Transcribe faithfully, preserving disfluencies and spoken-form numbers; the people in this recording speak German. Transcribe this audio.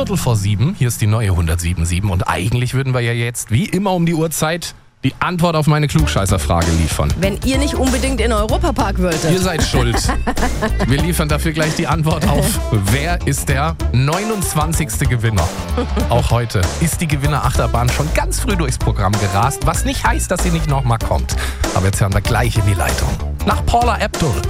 Viertel vor sieben, hier ist die neue hundertsieben Komma sieben und eigentlich würden wir ja jetzt, wie immer um die Uhrzeit, die Antwort auf meine Klugscheißerfrage liefern. Wenn ihr nicht unbedingt in Europapark wolltet. Ihr seid schuld. Wir liefern dafür gleich die Antwort auf, wer ist der neunundzwanzigste Gewinner. Auch heute ist die Gewinner-Achterbahn schon ganz früh durchs Programm gerast, was nicht heißt, dass sie nicht nochmal kommt. Aber jetzt hören wir gleich in die Leitung. Nach Paula Abdul.